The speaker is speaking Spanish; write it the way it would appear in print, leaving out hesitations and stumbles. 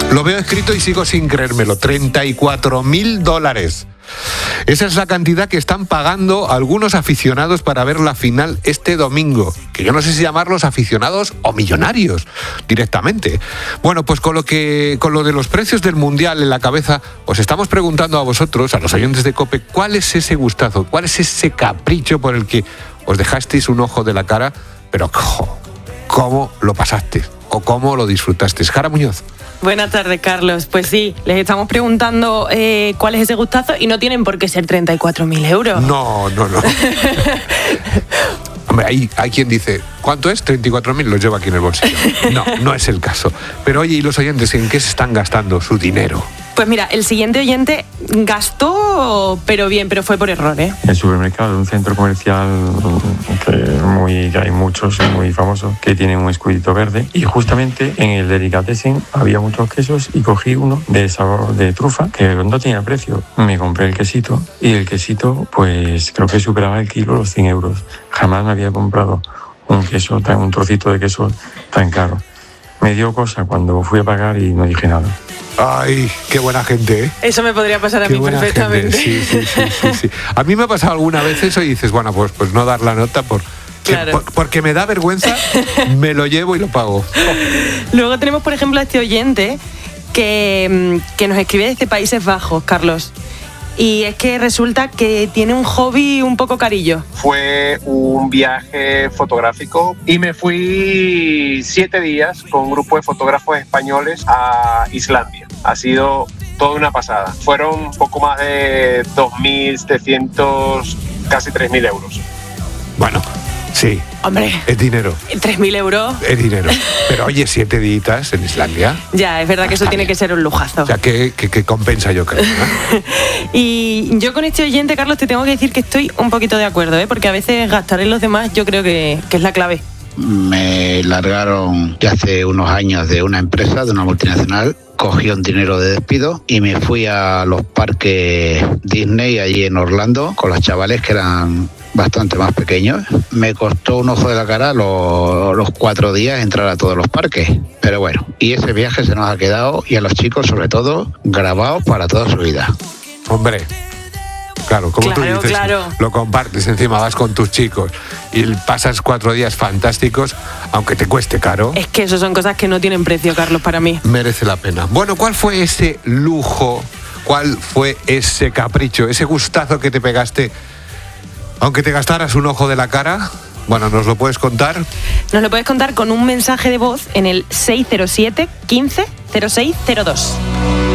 Lo veo escrito y sigo sin creérmelo. $34.000. Esa es la cantidad que están pagando algunos aficionados para ver la final este domingo. Que yo no sé si llamarlos aficionados o millonarios directamente. Bueno, pues con lo de los precios del Mundial en la cabeza, os estamos preguntando a vosotros, a los oyentes de COPE, ¿cuál es ese gustazo? ¿Cuál es ese capricho por el que os dejasteis un ojo de la cara? Pero ¿cómo lo pasaste? ¿O cómo lo disfrutaste? Jara Muñoz. Buenas tardes, Carlos. Pues sí, les estamos preguntando cuál es ese gustazo y no tienen por qué ser 34.000 euros. No. Hombre, hay quien dice, ¿cuánto es? 34.000, lo llevo aquí en el bolsillo. No es el caso. Pero oye, ¿y los oyentes en qué se están gastando su dinero? Pues mira, el siguiente oyente gastó, pero fue por error, ¿eh? El supermercado, un centro comercial que hay muchos muy famosos, que tiene un escudito verde. Y justamente en el delicatessen había muchos quesos y cogí uno de sabor de trufa, que no tenía precio. Me compré el quesito y el quesito, pues creo que superaba el kilo los 100 euros. Jamás me había comprado un trocito de queso tan caro. Me dio cosa cuando fui a pagar y no dije nada. Ay, qué buena gente, ¿eh? Eso me podría pasar a mí perfectamente. Sí. A mí me ha pasado alguna vez eso y dices, bueno, pues no dar la nota porque me da vergüenza, me lo llevo y lo pago. Luego tenemos, por ejemplo, a este oyente que nos escribe desde Países Bajos, Carlos. Y es que resulta que tiene un hobby un poco carillo. Fue un viaje fotográfico y me fui 7 días con un grupo de fotógrafos españoles a Islandia. Ha sido toda una pasada. Fueron un poco más de 2.700, casi 3.000 euros. Bueno, sí. Hombre. Es dinero. 3.000 euros. Es dinero. Pero oye, 7 días en Islandia. Ya, es verdad que eso tiene que ser un lujazo. O sea, que compensa, yo creo, ¿no? Y yo con este oyente, Carlos, te tengo que decir que estoy un poquito de acuerdo, ¿eh? Porque a veces gastar en los demás yo creo que es la clave. Me largaron ya hace unos años de una empresa, de una multinacional. Cogí un dinero de despido y me fui a los parques Disney allí en Orlando con los chavales que eran bastante más pequeños. Me costó un ojo de la cara los 4 días entrar a todos los parques. Pero bueno, y ese viaje se nos ha quedado, y a los chicos sobre todo, grabado para toda su vida. Hombre, claro, como tú dices, claro. Lo compartes, encima vas con tus chicos y pasas 4 días fantásticos, aunque te cueste caro. Es que eso son cosas que no tienen precio, Carlos, para mí. Merece la pena. Bueno, ¿cuál fue ese lujo? ¿Cuál fue ese capricho, ese gustazo que te pegaste, aunque te gastaras un ojo de la cara? Bueno, ¿nos lo puedes contar? Nos lo puedes contar con un mensaje de voz en el 607 15 06 02.